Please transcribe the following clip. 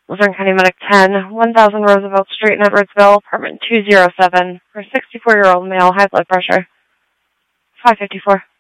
Luzerne County Medic 10, 1000 Roosevelt Street in Edwardsville, apartment 207, for a 64-year-old male, high blood pressure. 554.